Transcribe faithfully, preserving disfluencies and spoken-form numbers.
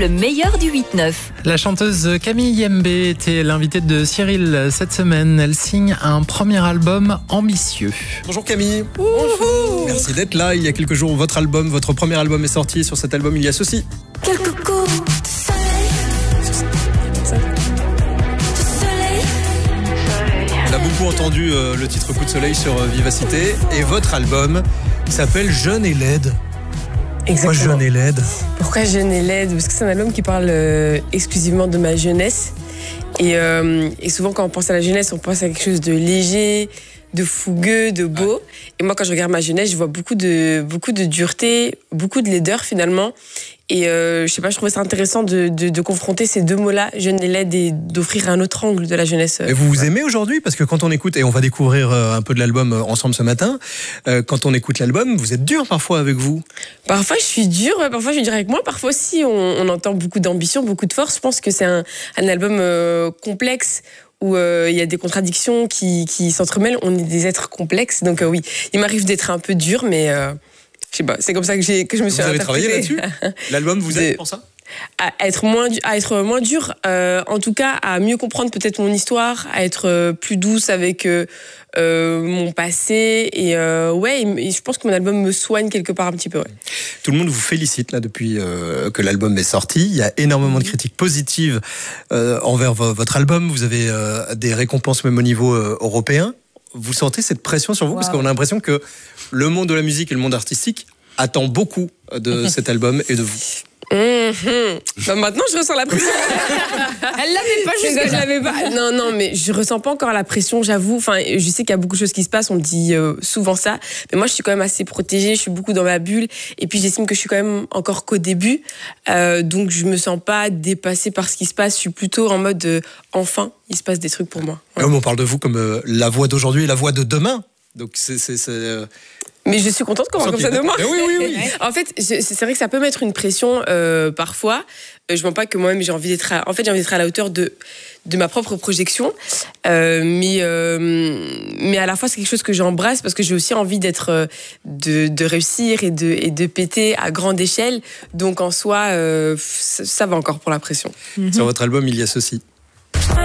le meilleur du huit neuf. La chanteuse Camille Yembe était l'invitée de Cyril cette semaine. Elle signe un premier album ambitieux. Bonjour Camille. Bonjour. Merci d'être là. Il y a quelques jours, votre album, votre premier album est sorti. Et sur cet album, il y a ceci. Quelques coups de soleil. On a beaucoup entendu euh, le titre Coup de soleil sur euh, Vivacité. Et votre album s'appelle Jeune et laide. Pourquoi Jeune et laide? Pourquoi Jeune et laide? Parce que c'est un album qui parle euh, exclusivement de ma jeunesse. Et, euh, et souvent, quand on pense à la jeunesse, on pense à quelque chose de léger, de fougueux, de beau. Ouais. Et moi, quand je regarde ma jeunesse, je vois beaucoup de, beaucoup de dureté, beaucoup de laideur finalement. Et euh, je sais pas, je trouvais ça intéressant de, de, de confronter ces deux mots-là, jeune et laide, et d'offrir un autre angle de la jeunesse. Et vous vous aimez aujourd'hui? Parce que quand on écoute, et on va découvrir un peu de l'album ensemble ce matin, euh, quand on écoute l'album, vous êtes dur parfois avec vous? Parfois je suis dure, parfois je suis dure avec moi, parfois aussi on, on entend beaucoup d'ambition, beaucoup de force. Je pense que c'est un, un album euh, complexe, où il euh, y a des contradictions qui, qui s'entremêlent. On est des êtres complexes, donc euh, oui, il m'arrive d'être un peu dur, mais euh, je sais pas, c'est comme ça que, j'ai, que je me suis Vous avez interprétée. travaillé là-dessus? L'album vous aide pour ça? À être moins, à être moins dur, euh, en tout cas à mieux comprendre peut-être mon histoire, à être euh, plus douce avec euh, euh, mon passé. Et euh, ouais, et je pense que mon album me soigne quelque part un petit peu. Ouais. Tout le monde vous félicite là depuis euh, que l'album est sorti. Il y a énormément de critiques positives euh, envers votre album. Vous avez euh, des récompenses même au niveau euh, européen. Vous sentez cette pression sur vous? Wow. Parce qu'on a l'impression que le monde de la musique et le monde artistique attend beaucoup de cet album et de vous. Mmh. Bah maintenant je ressens la pression. Elle l'avait pas jusque je l'avais pas. Non non mais je ressens pas encore la pression, j'avoue. Enfin je sais qu'il y a beaucoup de choses qui se passent, on me dit euh, souvent ça, mais moi je suis quand même assez protégée, je suis beaucoup dans ma bulle et puis j'estime que je suis quand même encore qu'au début, euh, donc je me sens pas dépassée par ce qui se passe. Je suis plutôt en mode euh, enfin il se passe des trucs pour moi. Ouais. On parle de vous comme euh, la voix d'aujourd'hui et la voix de demain. Donc c'est c'est, c'est euh... Mais je suis contente qu'on parle comme ça de moi. Oui, oui, oui. En fait, c'est vrai que ça peut mettre une pression euh, parfois. Je ne mens pas que moi-même j'ai envie d'être. À... En fait, j'ai envie d'être à la hauteur de de ma propre projection. Euh, mais euh, mais à la fois c'est quelque chose que j'embrasse parce que j'ai aussi envie d'être de de réussir et de et de péter à grande échelle. Donc en soi, euh, ça va encore pour la pression. Sur votre album, il y a ceci.